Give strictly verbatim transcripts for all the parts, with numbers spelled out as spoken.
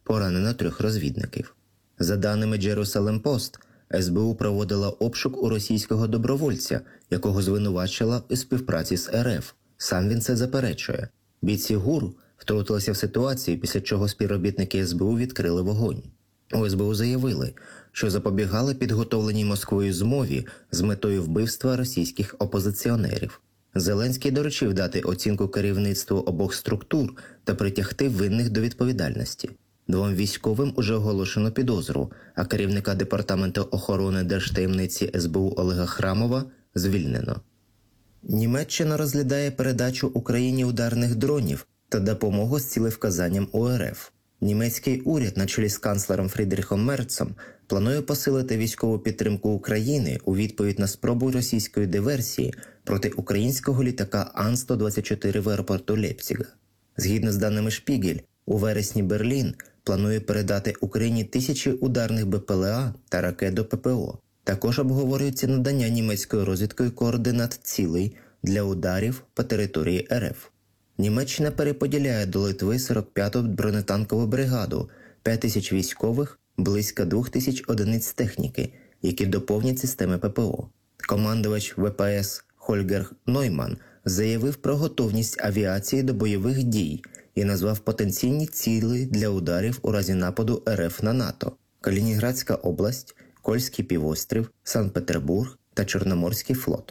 поранено трьох розвідників. За даними Jerusalem Post, ес бе у проводила обшук у російського добровольця, якого звинувачила у співпраці з ер еф. Сам він це заперечує. Бійці ГУР втрутилися в ситуацію, після чого співробітники ес бе у відкрили вогонь. У ес бе у заявили, що запобігали підготовленій Москвою змові з метою вбивства російських опозиціонерів. Зеленський доручив дати оцінку керівництву обох структур та притягти винних до відповідальності. Двом військовим уже оголошено підозру, а керівника Департаменту охорони держтаємниці ес бе у Олега Храмова звільнено. Німеччина розглядає передачу Україні ударних дронів та допомогу з цілевказанням у ер еф. Німецький уряд на чолі з канцлером Фрідріхом Мерцом планує посилити військову підтримку України у відповідь на спробу російської диверсії проти українського літака Ан сто двадцять чотири в аеропорту Лейпцига. Згідно з даними Шпігель, у вересні Берлін планує передати Україні тисячі ударних бе пе ел а та ракет до пе пе о. Також обговорюється надання німецькою розвідкою координат цілей для ударів по території ер еф. Німеччина переподіляє до Литви сорок п'яту бронетанкову бригаду, п'ять тисяч військових, близько двох тисяч одиниць техніки, які доповнять системи пе пе о. Командувач ве пе ес Хольгер Нойман заявив про готовність авіації до бойових дій і назвав потенційні цілі для ударів у разі нападу ер еф на НАТО: Калінінградська область, Кольський півострів, Санкт-Петербург та Чорноморський флот.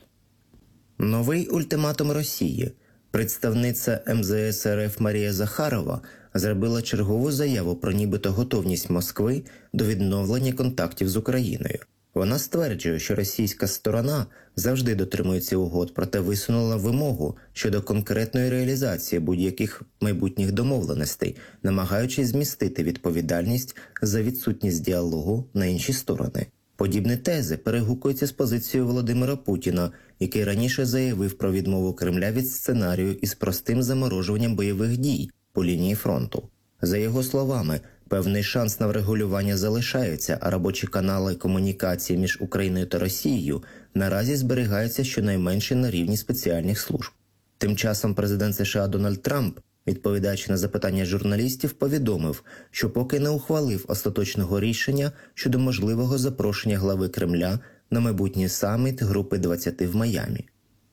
Новий ультиматум Росії. Представниця ем зе ес ер еф Марія Захарова зробила чергову заяву про нібито готовність Москви до відновлення контактів з Україною. Вона стверджує, що російська сторона завжди дотримується угод, проте висунула вимогу щодо конкретної реалізації будь-яких майбутніх домовленостей, намагаючись змістити відповідальність за відсутність діалогу на інші сторони. Подібні тези перегукуються з позицією Володимира Путіна, який раніше заявив про відмову Кремля від сценарію із простим заморожуванням бойових дій по лінії фронту. За його словами, певний шанс на врегулювання залишається, а робочі канали комунікації між Україною та Росією наразі зберігаються щонайменше на рівні спеціальних служб. Тим часом президент США Дональд Трамп, відповідаючи на запитання журналістів, повідомив, що поки не ухвалив остаточного рішення щодо можливого запрошення глави Кремля на майбутній саміт Групи двадцять в Майамі.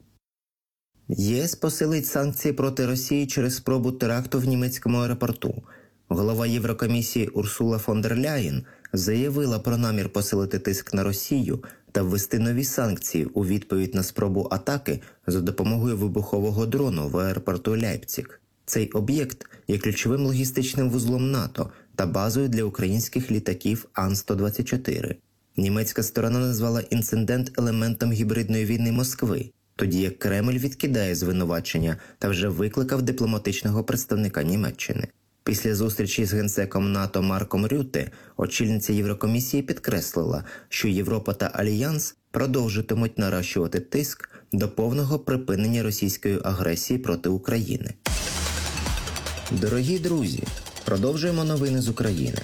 ЄС посилить санкції проти Росії через спробу теракту в німецькому аеропорту. Голова Єврокомісії Урсула фон дер Ляєн заявила про намір посилити тиск на Росію та ввести нові санкції у відповідь на спробу атаки за допомогою вибухового дрону в аеропорту Лейпциг. Цей об'єкт є ключовим логістичним вузлом НАТО та базою для українських літаків Ан сто двадцять чотири. Німецька сторона назвала інцидент елементом гібридної війни Москви, тоді як Кремль відкидає звинувачення та вже викликав дипломатичного представника Німеччини. Після зустрічі з генсеком НАТО Марком Рютте очільниця Єврокомісії підкреслила, що Європа та Альянс продовжуватимуть нарощувати тиск до повного припинення російської агресії проти України. Дорогі друзі, продовжуємо новини з України.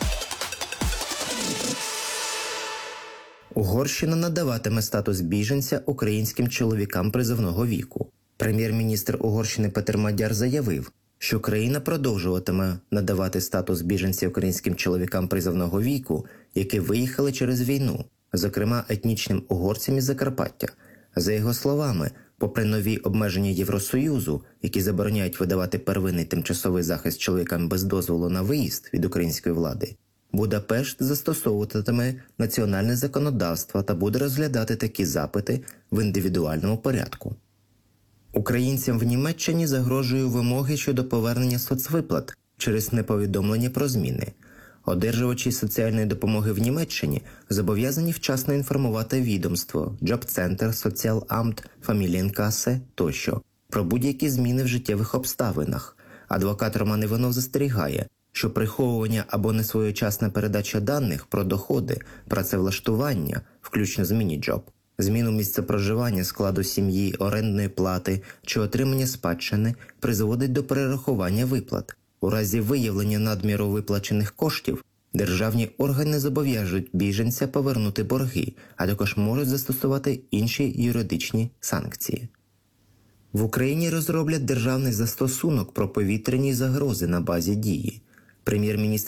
Угорщина надаватиме статус біженця українським чоловікам призовного віку. Прем'єр-міністр Угорщини Петер Мадяр заявив, що країна продовжуватиме надавати статус біженця українським чоловікам призовного віку, які виїхали через війну, зокрема етнічним угорцям із Закарпаття. За його словами, попри нові обмеження Євросоюзу, які забороняють видавати первинний тимчасовий захист чоловікам без дозволу на виїзд від української влади, Будапешт застосовуватиме національне законодавство та буде розглядати такі запити в індивідуальному порядку. Українцям в Німеччині загрожує вимоги щодо повернення соцвиплат через неповідомлення про зміни. Одержувачі соціальної допомоги в Німеччині зобов'язані вчасно інформувати відомство, Джоб-центр, Соціаламт, Фамілієнкасе тощо про будь-які зміни в життєвих обставинах. Адвокат Роман Іванов застерігає, що приховування або несвоєчасна передача даних про доходи, працевлаштування, включно з міні-джоб, зміну місця проживання, складу сім'ї, орендної плати чи отримання спадщини призводить до перерахування виплат. У разі виявлення надміру виплачених коштів, державні органи зобов'яжуть біженця повернути борги, а також можуть застосувати інші юридичні санкції. В Україні розроблять державний застосунок про повітряні загрози на базі Дії. Прем'єр-міністр